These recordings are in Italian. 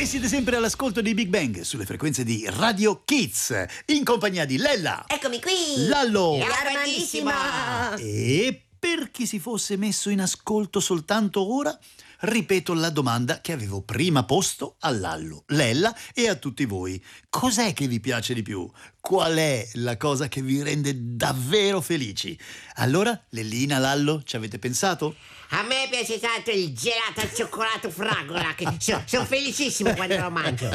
E siete sempre all'ascolto di Big Bang sulle frequenze di Radio Kids, in compagnia di Lella. Eccomi qui! Lallo. Armandissima! E per chi si fosse messo in ascolto soltanto ora, ripeto la domanda che avevo prima posto a Lallo, Lella e a tutti voi. Cos'è che vi piace di più? Qual è la cosa che vi rende davvero felici? Allora, Lellina, Lallo, ci avete pensato? A me piace tanto il gelato al cioccolato fragola, che sono felicissimo quando lo mangio.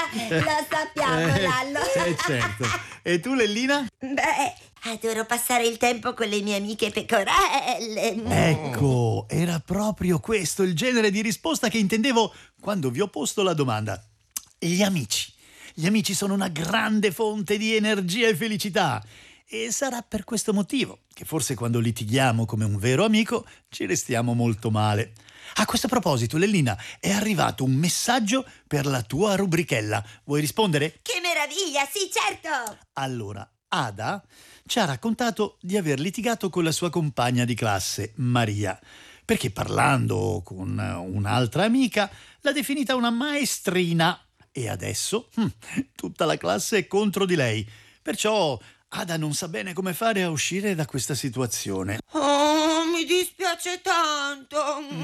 Lo sappiamo, Lallo. Certo. E tu, Lellina? Beh, adoro passare il tempo con le mie amiche pecorelle. Ecco, era proprio questo il genere di risposta che intendevo quando vi ho posto la domanda. Gli amici. Gli amici sono una grande fonte di energia e felicità. E sarà per questo motivo che forse quando litighiamo come un vero amico ci restiamo molto male. A questo proposito, Lellina, è arrivato un messaggio per la tua rubrichella. Vuoi rispondere? Che meraviglia, sì, certo! Allora, Ada ci ha raccontato di aver litigato con la sua compagna di classe, Maria, perché parlando con un'altra amica l'ha definita una maestrina e adesso tutta la classe è contro di lei. Perciò Ada non sa bene come fare a uscire da questa situazione. Oh, mi dispiace tanto.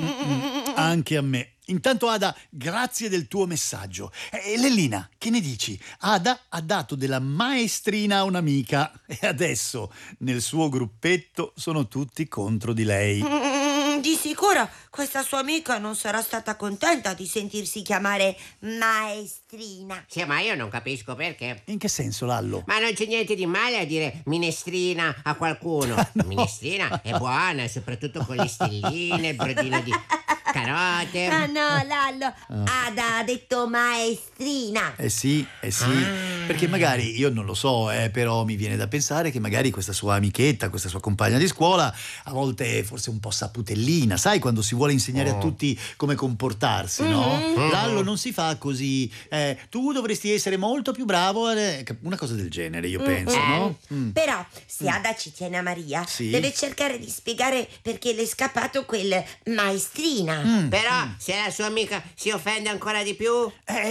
Anche a me. Intanto Ada, grazie del tuo messaggio. Lellina, che ne dici? Ada ha dato della maestrina a un'amica e adesso nel suo gruppetto sono tutti contro di lei. Di sicuro questa sua amica non sarà stata contenta di sentirsi chiamare maestrina. Sì, ma io non capisco perché. In che senso, Lallo? Ma non c'è niente di male a dire minestrina a qualcuno. No. Minestrina è buona, soprattutto con le stelline, il brodino di carote. Ah no, Lallo, Ada ha detto maestrina. Eh sì, perché magari, io non lo so, però mi viene da pensare che magari questa sua amichetta, questa sua compagna di scuola, a volte è forse un po' saputellina, sai, quando si vuole insegnare a tutti come comportarsi, no? Lallo non si fa così, tu dovresti essere molto più bravo, una cosa del genere, io penso, no? Però se Ada ci tiene a Maria, Sì. deve cercare di spiegare perché le è scappato quel maestrina. Però se la sua amica si offende ancora di più.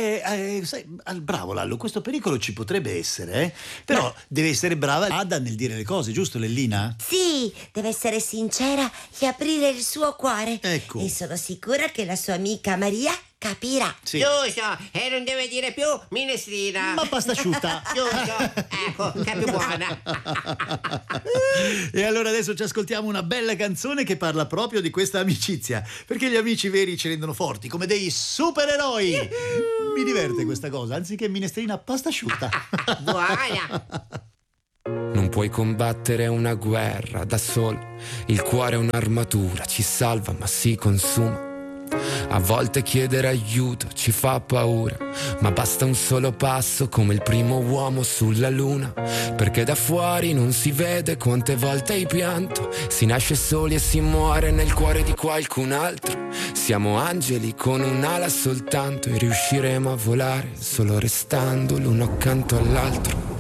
Sai, bravo Lallo, questo pericolo ci potrebbe essere, però deve essere brava Ada nel dire le cose, giusto Lellina? Sì, deve essere sincera e aprire il suo cuore. Ecco. E sono sicura che la sua amica Maria capirà. Sì. Giusto, e non deve dire più minestrina. Ma pasta asciutta. Giusto, ecco, che è più buona. E allora adesso ci ascoltiamo una bella canzone che parla proprio di questa amicizia, perché gli amici veri ci rendono forti come dei supereroi. Mi diverte questa cosa, anziché minestrina pasta asciutta. Buona. Non puoi combattere una guerra da solo, il cuore è un'armatura, ci salva ma si consuma. A volte chiedere aiuto ci fa paura, ma basta un solo passo come il primo uomo sulla luna, perché da fuori non si vede quante volte hai pianto, si nasce soli e si muore nel cuore di qualcun altro. Siamo angeli con un'ala soltanto e riusciremo a volare solo restando l'uno accanto all'altro.